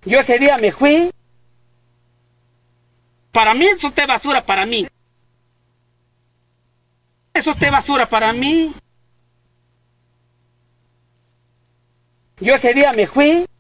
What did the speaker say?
Yo ese día me fui. Para mí eso es de basura para mí. Eso es de basura para mí. Yo ese día me fui.